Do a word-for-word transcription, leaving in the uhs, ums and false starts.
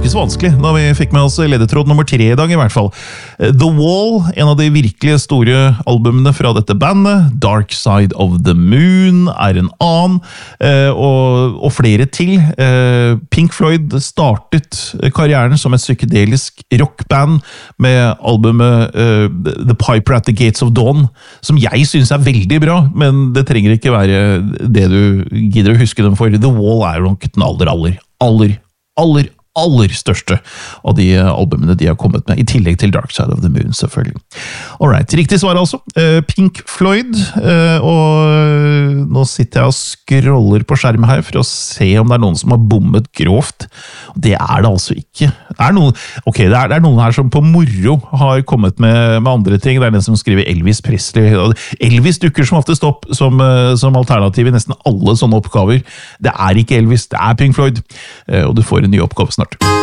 ikke så vanskelig da vi fikk med oss ledetråd nummer tre i dag i hvert fall. The Wall, en av de virkelig store albumene fra dette bandet. Dark Side of the Moon er en annen, og, og flere til. Pink Floyd startet karrieren som et psykedelisk rockband med albumet The Piper at the Gates of Dawn, som jeg synes er veldig bra, men det trenger ikke være det du gidder å huske dem for. The Wall er jo nok den aller, aller, aller, aller, aller største av de albumene de har kommet med, i tillegg til Dark Side of the Moon, selvfølgelig. Alright, riktig svar altså. Pink Floyd, og nå sitter jeg og scroller på skjermen her for å se om det er noen som har bommet grovt. Det er det altså ikke. Det er noen, ok, det er, det er noen her som på moro har kommet med, med andre ting. Det er den som skriver Elvis Presley. Elvis dukker som oftest opp som, som alternativ i nesten alle sånne oppgaver. Det er ikke Elvis, det er Pink Floyd, og du får en ny oppgave snart.